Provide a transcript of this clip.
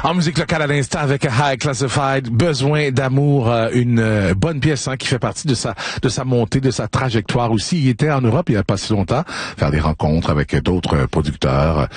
En musique locale à l'instant avec High Classified, Besoin d'amour, une bonne pièce qui fait partie de sa montée, de sa trajectoire aussi. Il était en Europe il n'y a pas si longtemps, faire des rencontres avec d'autres producteurs,